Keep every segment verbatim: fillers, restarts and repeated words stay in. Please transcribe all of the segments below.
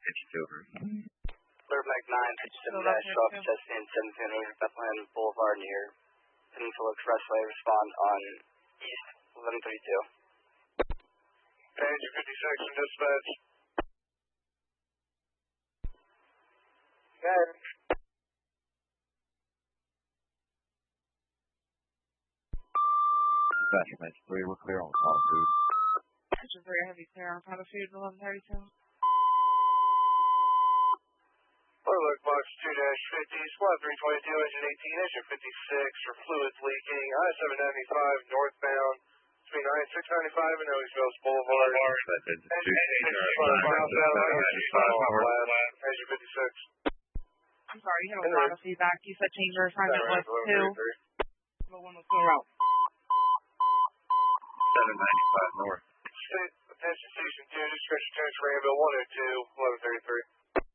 fifty-two. Clearback nine, fifty-seven dash twelve, Chastain, seventeen hundred Bethlehem Boulevard near Peninsula Expressway. Respond on East eleven thirty-two. Engine fifty-six from dispatch. Good. Dispatch from Engine three, we're clear on Call of Food. Engine three, heavy clear on Call of Food, eleven thirty-two. Clearback box two dash fifty, squad three twenty-two, engine eighteen, engine fifty-six for fluids leaking, I seven ninety-five northbound between I six ninety-five and Ellisville Boulevard. Engine Engine fifty-six. I'm sorry, you had a lot of feedback. You said change your assignment was two. The one was clear out. seven ninety-five north. State, attention station two, discretion transfer Rambo one oh two, eleven thirty-three.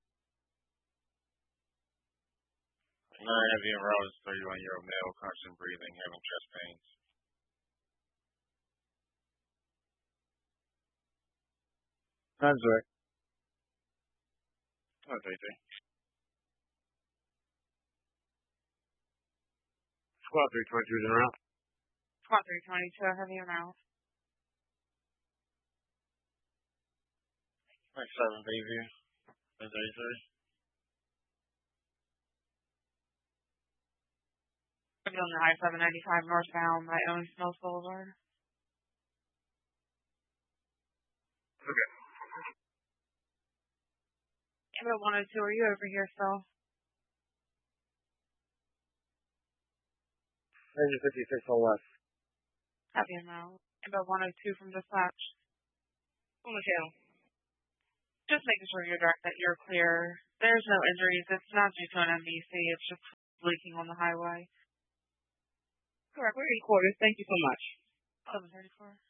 nine heavy and raw is thirty-one year old male, constant breathing, having chest pains. That's right. Oh, thirty-three. Squad three twenty-two is around. Squad three twenty-two, heavy and out. Like seven, baby. thirty-three. On the I seven ninety-five northbound by Owens Mills Boulevard. Okay. About one oh two, are you over here still? Engine fifty-six on left. Happy amount. About one oh two from dispatch. one oh two. Just making sure you're direct, that you're clear. There's no injuries. It's not due to an M D C. It's just leaking on the highway. Correct. We're in quarters. Thank you so much. seven thirty-four.